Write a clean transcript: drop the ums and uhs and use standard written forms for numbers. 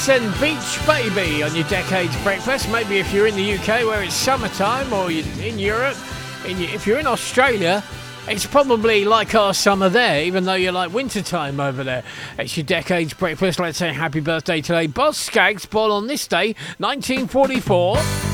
and Beach Baby on your Decades Breakfast. Maybe if you're in the UK where it's summertime, or you're in Europe, if you're in Australia, it's probably like our summer there, even though you're like wintertime over there. It's your Decades Breakfast. Let's say happy birthday today, Boz Scaggs, born on this day, 1944.